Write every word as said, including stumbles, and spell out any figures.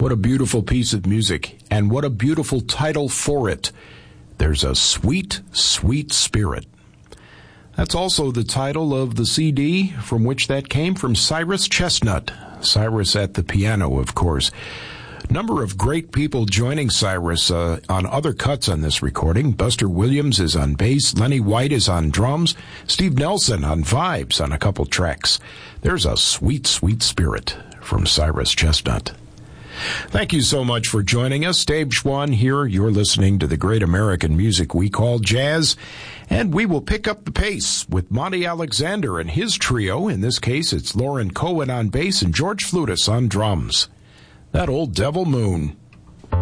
What a beautiful piece of music, and what a beautiful title for it. There's a sweet, sweet spirit. That's also the title of the C D from which that came from Cyrus Chestnut. Cyrus at the piano, of course. Number of great people joining Cyrus uh, on other cuts on this recording. Buster Williams is on bass. Lenny White is on drums. Steve Nelson on vibes on a couple tracks. There's a sweet, sweet spirit from Cyrus Chestnut. Thank you so much for joining us. Dave Schwann here. You're listening to the great American music we call jazz. And we will pick up the pace with Monty Alexander and his trio. In this case, it's Lauren Cohen on bass and George Flutis on drums. That Old Devil Moon.